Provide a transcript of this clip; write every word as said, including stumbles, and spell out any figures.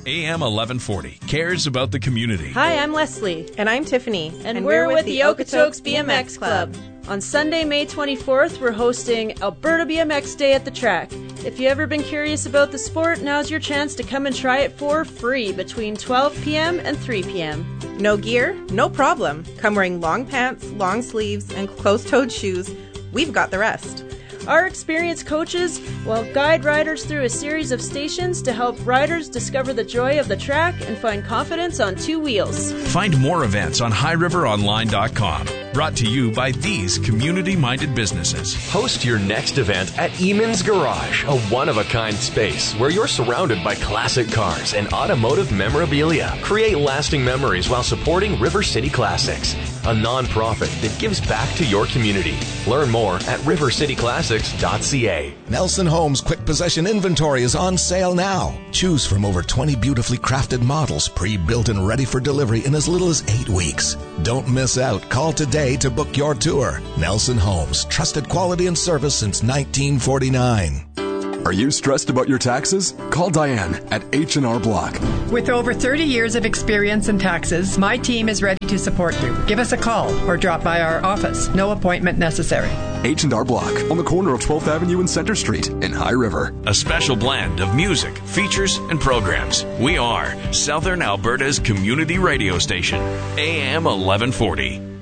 A M eleven forty cares about the community. Hi, I'm Leslie. And I'm Tiffany. And, and we're, we're with the Okotoks B M X Club. On Sunday, May twenty-fourth, we're hosting Alberta B M X Day at the track. If you've ever been curious about the sport, now's your chance to come and try it for free between twelve p.m. and three p.m. No gear? No problem. Come wearing long pants, long sleeves, and closed-toed shoes. We've got the rest. Our experienced coaches will guide riders through a series of stations to help riders discover the joy of the track and find confidence on two wheels. Find more events on high river online dot com. Brought to you by these community-minded businesses. Host your next event at Eamon's Garage, a one-of-a-kind space where you're surrounded by classic cars and automotive memorabilia. Create lasting memories while supporting River City Classics, a non-profit that gives back to your community. Learn more at river city classics dot c a. Nelson Homes Quick Possession Inventory is on sale now. Choose from over twenty beautifully crafted models, pre-built and ready for delivery in as little as eight weeks. Don't miss out. Call today to book your tour. Nelson Homes, trusted quality and service since nineteen forty-nine. Are you stressed about your taxes? Call Diane at H and R Block. With over thirty years of experience in taxes, my team is ready to support you. Give us a call or drop by our office. No appointment necessary. H and R Block on the corner of twelfth Avenue and Center Street in High River. A special blend of music, features, and programs. We are Southern Alberta's community radio station, A M eleven forty.